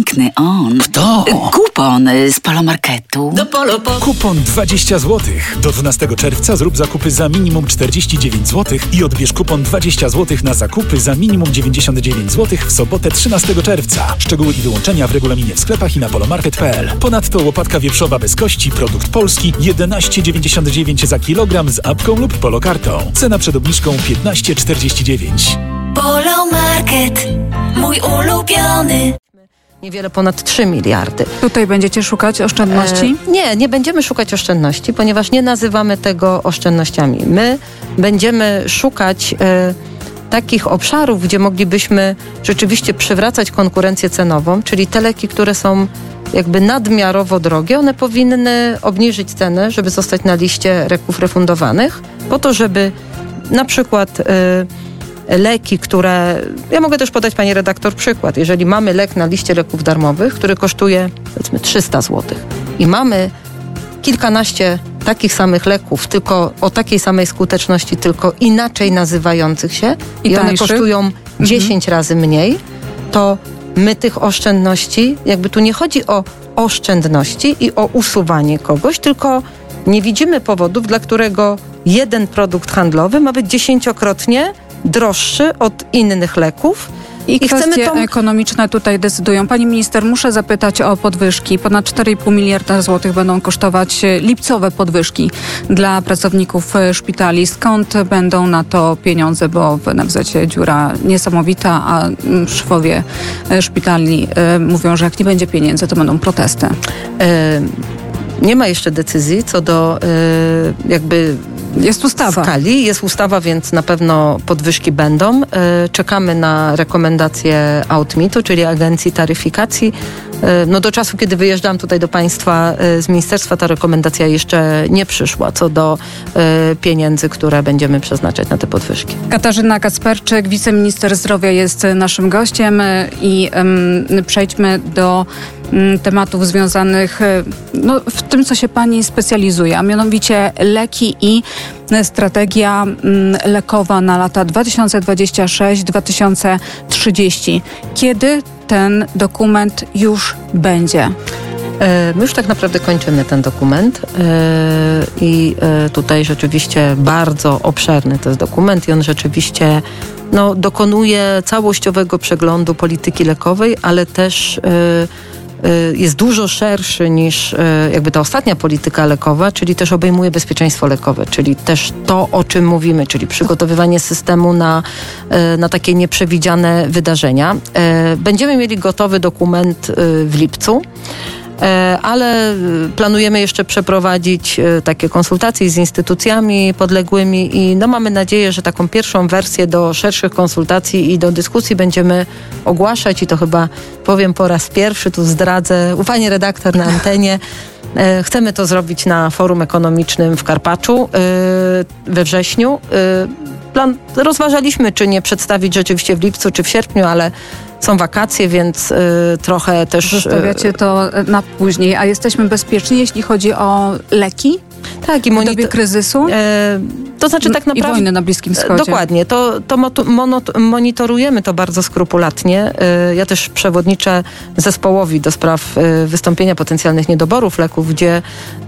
piękny on. Kto? Kupon z Polomarketu. Kupon 20 zł. Do 12 czerwca zrób zakupy za minimum 49 zł i odbierz kupon 20 zł na zakupy za minimum 99 zł w sobotę 13 czerwca. Szczegóły i wyłączenia w regulaminie w sklepach i na polomarket.pl. Ponadto łopatka wieprzowa bez kości, produkt polski, 11,99 za kilogram z apką lub Polokartą. Cena przed obniżką 15,49. Polomarket, mój ulubiony. Niewiele ponad 3 miliardy. Tutaj będziecie szukać oszczędności? Nie będziemy szukać oszczędności, ponieważ nie nazywamy tego oszczędnościami. My będziemy szukać takich obszarów, gdzie moglibyśmy rzeczywiście przywracać konkurencję cenową, czyli te leki, które są jakby nadmiarowo drogie, one powinny obniżyć cenę, żeby zostać na liście leków refundowanych, po to, żeby na przykład leki, które... Ja mogę też podać, pani redaktor, przykład. Jeżeli mamy lek na liście leków darmowych, który kosztuje, powiedzmy, 300 zł i mamy kilkanaście takich samych leków, tylko o takiej samej skuteczności, tylko inaczej nazywających się i one kosztują 10 razy mniej, to my tych oszczędności, jakby tu nie chodzi o oszczędności i o usuwanie kogoś, tylko nie widzimy powodów, dla którego jeden produkt handlowy ma być 10-krotnie droższy od innych leków. I kwestie ekonomiczne tutaj decydują. Pani minister, muszę zapytać o podwyżki. Ponad 4,5 miliarda złotych będą kosztować lipcowe podwyżki dla pracowników szpitali. Skąd będą na to pieniądze? Bo w NFZ-cie dziura niesamowita, a szefowie szpitali mówią, że jak nie będzie pieniędzy, to będą protesty. Nie ma jeszcze decyzji co do jakby... Jest ustawa. Skali. Jest ustawa, więc na pewno podwyżki będą. Czekamy na rekomendacje AUTMIT-u, czyli Agencji Taryfikacji. No do czasu, kiedy wyjeżdżam tutaj do państwa z ministerstwa, ta rekomendacja jeszcze nie przyszła co do pieniędzy, które będziemy przeznaczać na te podwyżki. Katarzyna Kacperczyk, wiceminister zdrowia, jest naszym gościem i przejdźmy do tematów związanych w tym, co się pani specjalizuje, a mianowicie leki i strategia lekowa na lata 2026-2030. Kiedy ten dokument już będzie? My już tak naprawdę kończymy ten dokument i tutaj rzeczywiście bardzo obszerny to jest dokument i on rzeczywiście dokonuje całościowego przeglądu polityki lekowej, ale też jest dużo szerszy niż jakby ta ostatnia polityka lekowa, czyli też obejmuje bezpieczeństwo lekowe, czyli też to, o czym mówimy, czyli przygotowywanie systemu na takie nieprzewidziane wydarzenia. Będziemy mieli gotowy dokument w lipcu, ale planujemy jeszcze przeprowadzić takie konsultacje z instytucjami podległymi i mamy nadzieję, że taką pierwszą wersję do szerszych konsultacji i do dyskusji będziemy ogłaszać i to chyba powiem po raz pierwszy, tu zdradzę u pani redaktor na antenie. Chcemy to zrobić na forum ekonomicznym w Karpaczu we wrześniu. Rozważaliśmy, czy nie przedstawić rzeczywiście w lipcu, czy w sierpniu, ale są wakacje, więc trochę też... Zostawiacie to na później. A jesteśmy bezpieczni, jeśli chodzi o leki? Tak, i w dobie kryzysu? To znaczy tak naprawdę... I wojny na Bliskim Wschodzie. Dokładnie. To monitorujemy to bardzo skrupulatnie. Ja też przewodniczę zespołowi do spraw wystąpienia potencjalnych niedoborów leków, gdzie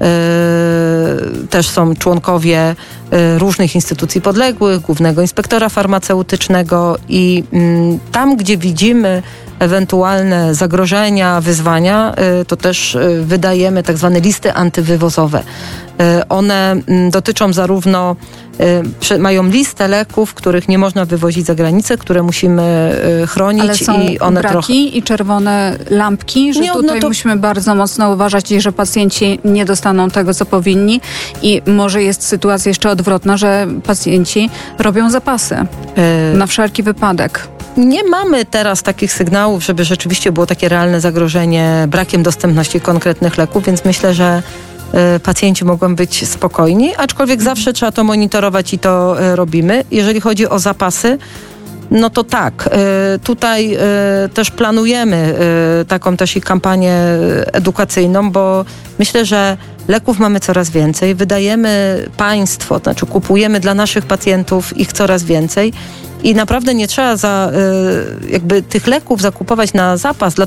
też są członkowie różnych instytucji podległych, Głównego Inspektora Farmaceutycznego i tam, gdzie widzimy ewentualne zagrożenia, wyzwania, to też wydajemy tak zwane listy antywywozowe. One dotyczą zarówno, mają listę leków, których nie można wywozić za granicę, które musimy chronić. Ale są i one braki i czerwone lampki, że musimy bardzo mocno uważać, że pacjenci nie dostaną tego, co powinni i może jest sytuacja jeszcze odwrotna, że pacjenci robią zapasy na wszelki wypadek. Nie mamy teraz takich sygnałów, żeby rzeczywiście było takie realne zagrożenie brakiem dostępności konkretnych leków, więc myślę, że pacjenci mogą być spokojni, aczkolwiek zawsze trzeba to monitorować i to robimy. Jeżeli chodzi o zapasy, no to tak, tutaj też planujemy taką też i kampanię edukacyjną, bo myślę, że leków mamy coraz więcej, wydajemy państwo, to znaczy kupujemy dla naszych pacjentów ich coraz więcej i naprawdę nie trzeba jakby tych leków zakupować na zapas,